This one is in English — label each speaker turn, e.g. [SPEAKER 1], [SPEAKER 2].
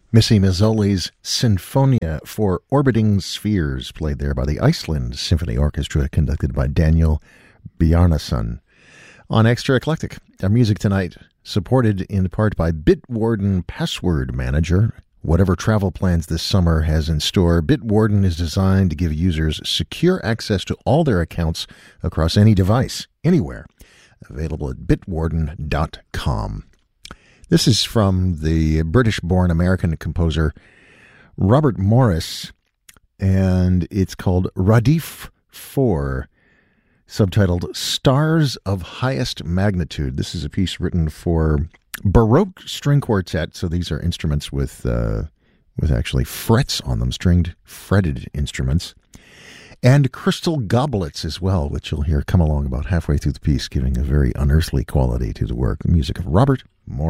[SPEAKER 1] Missy Mazzoli's Sinfonia for Orbiting Spheres, played there by the Iceland Symphony Orchestra, conducted by Daniel Bjarnason. On Extra Eclectic, our music tonight supported in part by Bitwarden Password Manager. Whatever travel plans this summer has in store, Bitwarden is designed to give users secure access to all their accounts across any device, anywhere. Available at bitwarden.com. This is from the British-born American composer Robert Morris, and it's called Radif 4, subtitled Stars of Highest Magnitude. This is a piece written for Baroque String Quartet, so these are instruments with actually frets on them, fretted instruments, and crystal goblets as well, which you'll hear come along about halfway through the piece, giving a very unearthly quality to the work. The music of Robert